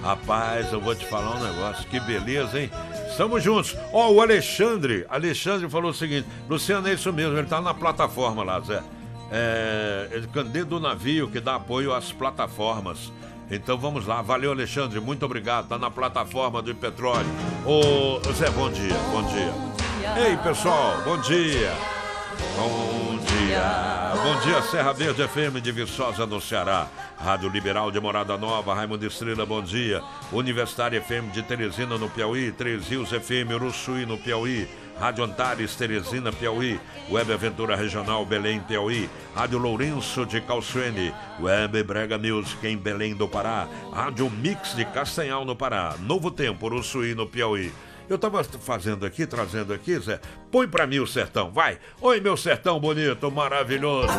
Rapaz, eu vou te falar um negócio, que beleza, hein? Estamos juntos. Ó, o Alexandre falou o seguinte: Luciano, é isso mesmo, ele tá na plataforma lá, Zé. Ele candidato do navio que dá apoio às plataformas. Então vamos lá, valeu, Alexandre, muito obrigado, tá na plataforma do petróleo. Ô, Zé, bom dia. Ei, pessoal, bom dia. Bom dia, Serra Verde FM de Viçosa, no Ceará. Rádio Liberal de Morada Nova, Raimundo Estrela, bom dia. Universitária FM de Teresina, no Piauí. Três Rios FM, Uruçuí, no Piauí. Rádio Antares, Teresina, Piauí. Web Aventura Regional, Belém, Piauí. Rádio Lourenço de Calçoene. Web Brega Music em Belém do Pará. Rádio Mix de Castanhal, no Pará. Novo Tempo, Uruçuí, no Piauí. Eu tava trazendo aqui, Zé. Põe pra mim o sertão, vai. Oi, meu sertão bonito, maravilhoso.